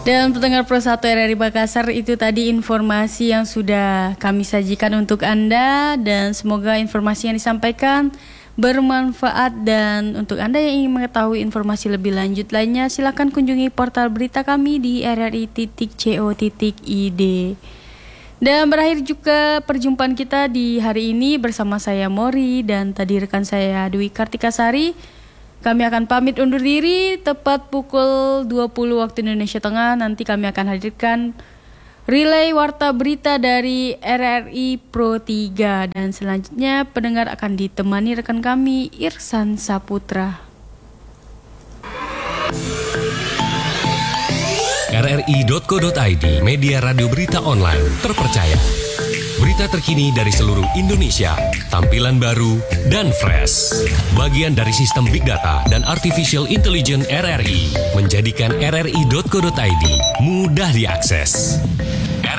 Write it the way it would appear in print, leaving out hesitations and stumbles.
Dan pendengar Pro 1 RRI Makassar, itu tadi informasi yang sudah kami sajikan untuk Anda, dan semoga informasi yang disampaikan bermanfaat. Dan untuk Anda yang ingin mengetahui informasi lebih lanjut lainnya, silakan kunjungi portal berita kami di rri.co.id. Dan berakhir juga perjumpaan kita di hari ini bersama saya Mori dan tadi rekan saya Dwi Kartikasari. Kami akan pamit undur diri tepat pukul 20 waktu Indonesia Tengah. Nanti kami akan hadirkan relay warta berita dari RRI Pro 3. Dan selanjutnya pendengar akan ditemani rekan kami Irsan Saputra. RRI.co.id, media radio berita online terpercaya. Berita terkini dari seluruh Indonesia, tampilan baru dan fresh. Bagian dari sistem Big Data dan Artificial Intelligence RRI, menjadikan RRI.co.id mudah diakses.